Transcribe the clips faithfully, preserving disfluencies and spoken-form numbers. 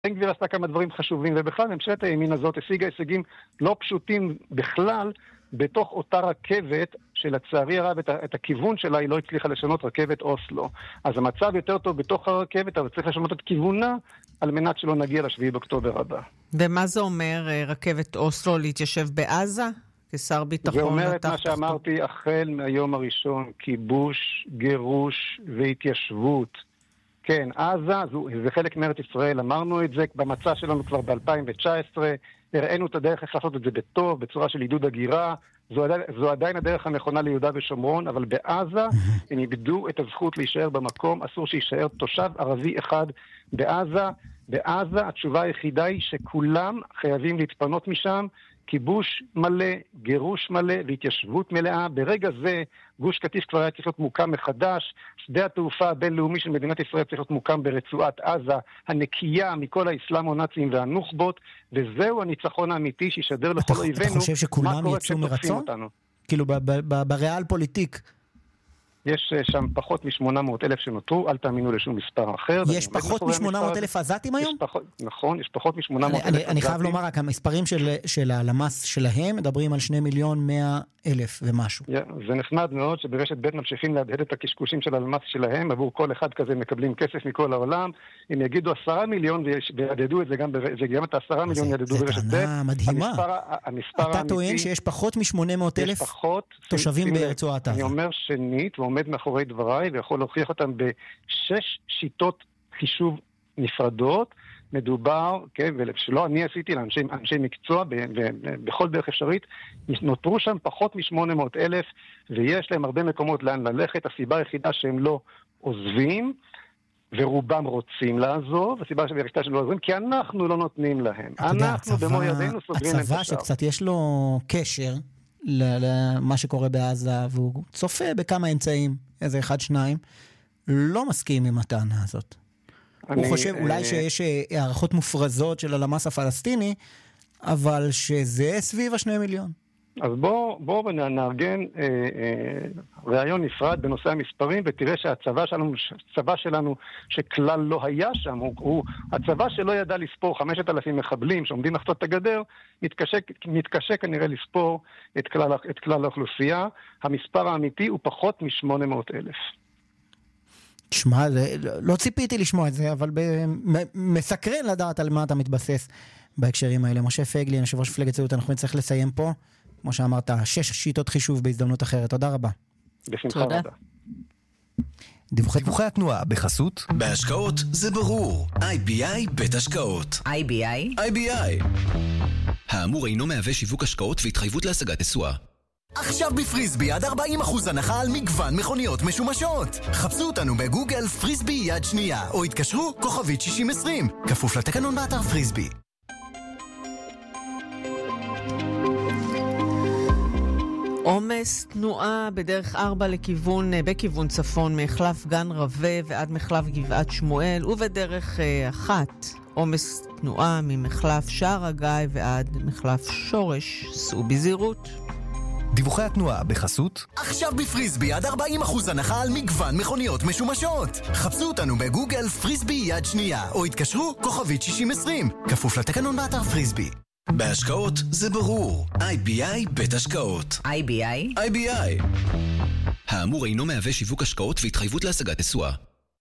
בן גביר עשתה כמה דברים חשובים, ובכלל ממשלת הימין הזאת השיגה הישגים לא פשוטים בכלל, בתוך אותה רכבת, שלצערי הרב את, את הכיוון שלה היא לא הצליחה לשנות, רכבת אוסלו. אז המצב יותר טוב בתוך הרכבת, אבל צריך לשנות את כיוונה, על מנת שלא נגיע לשביעי באוקטובר הבא. ומה זה אומר רכבת אוסלו להתיישב בעזה? כשר ביטחון? זה אומר את מה שאמרתי החל מהיום הראשון, כיבוש, גירוש והתיישבות. כן, עזה, זה חלק מארץ ישראל, אמרנו את זה במצע שלנו כבר ב-אלפיים תשע עשרה, הראינו את הדרך איך לעשות את זה בטוב, בצורה של עידוד הגירה, זו עדיין, זו עדיין הדרך הנכונה ליהודה ושומרון, אבל בעזה הם איבדו את הזכות להישאר במקום, אסור שישאר תושב ערבי אחד בעזה. בעזה התשובה היחידה היא שכולם חייבים להתפנות משם, כיבוש מלא, גירוש מלא והתיישבות מלאה. ברגע זה גוש קטיף כבר היה צריך להיות מוקם מחדש, שדה התעופה הבינלאומי של מדינת ישראל צריך להיות מוקם ברצועת עזה, הנקייה מכל האסלאמו-נאצים והנוח'בות, וזהו הניצחון האמיתי שישדר לכל אויבינו. אתה חושב שכולם יצאו מרצון? כאילו בריאל פוליטיק יש שם פחות מ-שמונה מאות אלף שנותרו, אל תאמינו לשום מספר אחר. יש פחות מ-שמונה מאות אלף עזתים היום? נכון, יש פחות מ-שמונה מאות אלף עזתים. אני חייב לומר רק, המספרים של הלמ"ס שלהם מדברים על שני מיליון מאה אלף ומשהו. זה נחמד מאוד שברשת ב' ממשיכים להדהד את הקשקושים של הלמ"ס שלהם, עבור כל אחד כזה מקבלים כסף מכל העולם, הם יגידו עשרה מיליון וידדו את זה גם את העשרה מיליון ידדו ברשת ב'. זה טענה מדהימה. אתה טוען שיש פחות מ-שמונה מאות אלף תושבים ברצועת עזה. אני אומר שנית, ועומד מאחורי דבריי, ויכול להוכיח אותם בשש שיטות חישוב נפרדות. מדובר, כן, ולא אני עשיתי לאנשי אנשי מקצוע בכל דרך אפשרית, נותרו שם פחות מ-שמונה מאות אלף, ויש להם הרבה מקומות לאן ללכת. הסיבה היחידה שהם לא עוזבים, ורובם רוצים לעזוב, הסיבה היחידה שהם לא עוזבים, כי אנחנו לא נותנים להם. אנחנו במו ידינו סוגרים את השאר. הצבא שקצת יש לו קשר למה שקורה בעזה, והוא צופה בכמה אמצעים, איזה אחד, שניים, לא מסכים עם הטענה הזאת. הוא חושב אולי שיש הערכות מופרזות של הלמ"ס הפלסטיני, אבל שזה סביב השני מיליון. אז בואו בוא נארגן אה, אה, רעיון נפרד בנושא המספרים, ותראה שהצבא שלנו, הצבא שלנו שכלל לא היה שם, הוא, הוא, הצבא שלא ידע לספור חמשת אלפים מחבלים שעומדים לחצות את הגדר, מתקשה, מתקשה כנראה לספור את כלל, את כלל האוכלוסייה. המספר האמיתי הוא פחות מ-שמונה מאות אלף. תשמע, לא ציפיתי לשמוע את זה, אבל מסקרן לדעת על מה אתה מתבסס בהקשרים האלה. משה פייגלין, יושב ראש מפלגת ציונות, אנחנו נצטרך לסיים פה. כמו שאמרת, שש שיטות חישוב בהזדמנות אחרת. תודה רבה. בשמחה רבה. דיווחי התנועה בחסות. בהשקעות זה ברור. איי בי איי בית השקעות. איי בי איי? איי בי איי. האמור אינו מהווה שיווק השקעות והתחייבות להשגת תשואה. עכשיו בפריסבי עד ארבעים אחוז הנחה על מגוון מכוניות משומשות. חפשו אותנו בגוגל פריסבי יד שנייה, או התקשרו כוכבית שישים עשרים. כפוף לתקנון באתר פריסבי. עומס תנועה בדרך ארבע לכיוון, בכיוון צפון, מחלף גן רווה ועד מחלף גבעת שמואל, ובדרך אחת עומס תנועה ממחלף שער הגיא ועד מחלף שורש. סעו בזהירות. דיווחי התנועה בחסות. עכשיו בפריסבי עד ארבעים אחוז הנחה על מגוון מכוניות משומשות. חפשו אותנו בגוגל פריסבי יד שנייה, או התקשרו כוכבית שישים עשרים. כפוף לתקנון באתר פריסבי. בהשקעות זה ברור. איי בי איי בית השקעות. איי בי איי? איי בי איי. האמור אינו מהווה שיווק השקעות והתחייבות להשגת תשואה.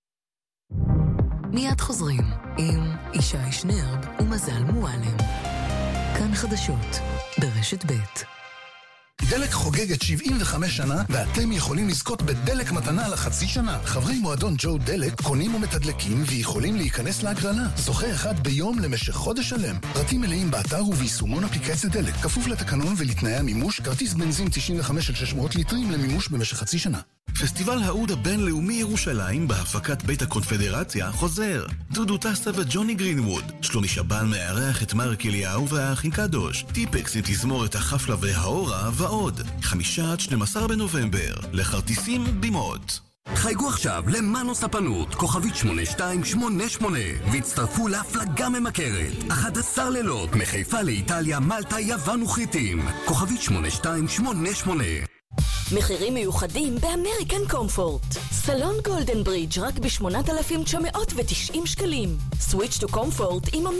מיד חוזרים עם ישי שנרב ומזל מועלם. כאן חדשות ברשת ב'. דלק חוגגת שבעים וחמש שנה, ואתם יכולים לזכות בדלק מתנה לחצי שנה. חברי מועדון ג'ו דלק קונים ומתדלקים ויכולים להיכנס להגרלה. זוכה אחד ביום למשך חודש שלם. פרטים מלאים באתר וביישומון אפליקציה דלק. כפוף לתקנון ולתנאי המימוש, כרטיס בנזין תשעים וחמש של שש מאות ליטרים למימוש במשך חצי שנה. פסטיבל האוד הבינלאומי ירושלים בהפקת בית הקונפדרציה חוזר. דודו טסה וג'וני גרינווד. שלומי שבן מארח את מרק אליהו והאחים קדוש. טיפקס עם תזמורת החפלה והאורה ועוד. חמישה עד שנים עשר בנובמבר. לכרטיסים בימות. חייגו עכשיו למנו ספנות, כוכבית שמונה שתיים שמונה שמונה, והצטרפו להפלגה ממכרת. אחד עשר לילות, מחיפה לאיטליה, מלטה, יוון וחיטים. כוכבית שמונה שתיים שמונה שמונה. מחירים מיוחדים באמריקן קומפורט. סלון גולדן ברידג' רק ב-שמונת אלפים תשע מאות ותשעים שקלים. סוויץ' טו קומפורט עם